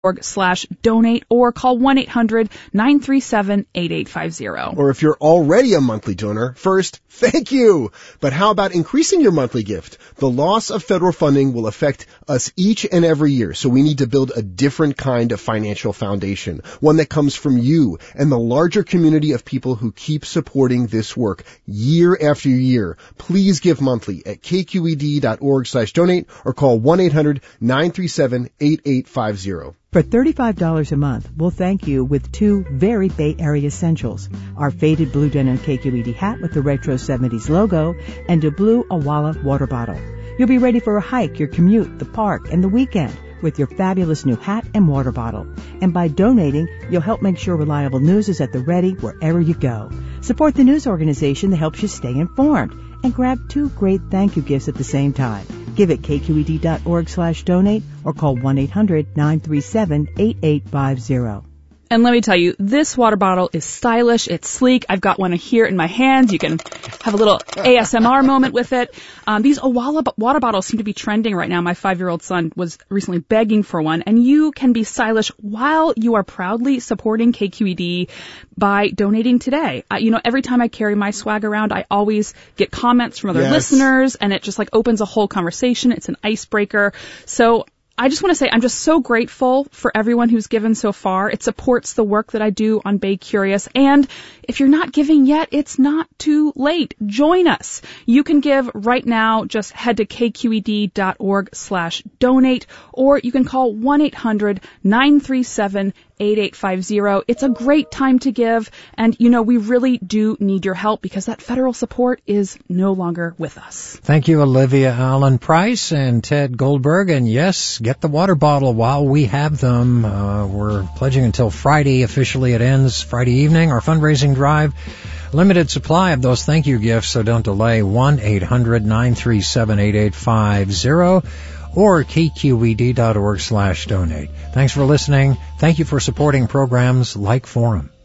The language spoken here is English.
.org/donate or call 1-800-937-8850. Or if you're already a monthly donor, first, thank you. But how about increasing your monthly gift? The loss of federal funding will affect us each and every year, so we need to build a different kind of financial foundation, one that comes from you and the larger community of people who keep supporting this work year after year. Please give monthly at kqed.org/donate or call 1-800-937-8850. For $35 a month, we'll thank you with 2 very Bay Area essentials. Our faded blue denim KQED hat with the retro 70s logo and a blue Awala water bottle. You'll be ready for a hike, your commute, the park, and the weekend with your fabulous new hat and water bottle. And by donating, you'll help make sure reliable news is at the ready wherever you go. Support the news organization that helps you stay informed. And grab 2 great thank you gifts at the same time. Give at kqed.org/donate or call 1-800-937-8850. And let me tell you, this water bottle is stylish. It's sleek. I've got one here in my hands. You can have a little ASMR moment with it. These Awala water bottles seem to be trending right now. My 5-year-old son was recently begging for one. And you can be stylish while you are proudly supporting KQED by donating today. Every time I carry my swag around, I always get comments from other listeners, and it just opens a whole conversation. It's an icebreaker. So I just want to say I'm just so grateful for everyone who's given so far. It supports the work that I do on Bay Curious. And if you're not giving yet, it's not too late. Join us. You can give right now. Just head to kqed.org/donate, or you can call 1-800-937-8850. It's a great time to give. And, we really do need your help because that federal support is no longer with us. Thank you, Olivia Allen Price and Ted Goldberg. And yes, get the water bottle while we have them. We're pledging until Friday. Officially, it ends Friday evening. Our fundraising drive. Limited supply of those thank you gifts, so don't delay. 1-800-937-8850 or kqed.org/donate. Thanks for listening. Thank you for supporting programs like Forum.